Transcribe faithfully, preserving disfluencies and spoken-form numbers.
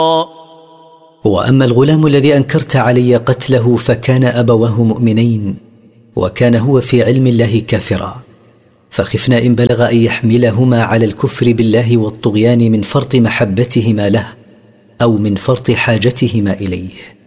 وأما الغلام الذي أنكرت علي قتله فكان أبواه مؤمنين وكان هو في علم الله كافرا، فخفنا إن بلغ أن يحملهما على الكفر بالله والطغيان من فرط محبتهما له أو من فرط حاجتهما إليه.